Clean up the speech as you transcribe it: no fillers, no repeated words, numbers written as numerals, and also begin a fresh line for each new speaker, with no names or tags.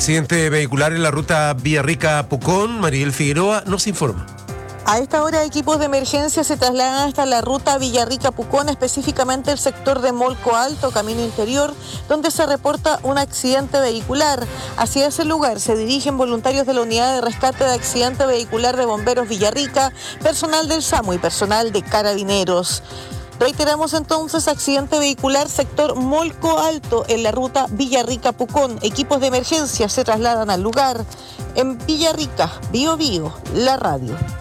Accidente vehicular en la ruta Villarrica-Pucón. Mariel Figueroa nos informa.
A esta hora, equipos de emergencia se trasladan hasta la ruta Villarrica-Pucón, específicamente el sector de Molco Alto, camino interior, donde se reporta un accidente vehicular. Hacia ese lugar se dirigen voluntarios de la Unidad de Rescate de Accidente Vehicular de Bomberos Villarrica, personal del SAMU y personal de Carabineros. Reiteramos entonces, accidente vehicular sector Molco Alto en la ruta Villarrica-Pucón. Equipos de emergencia se trasladan al lugar. En Villarrica, Bío Bío, la radio.